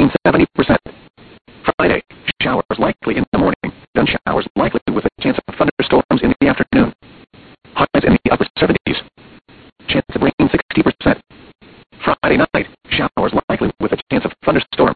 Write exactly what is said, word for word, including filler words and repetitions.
rain seventy percent. Friday, showers likely in the morning, then showers likely with a chance of thunderstorms in the afternoon. Highs in the upper seventies. Chance of rain sixty percent. Friday night, showers likely with a chance of thunderstorms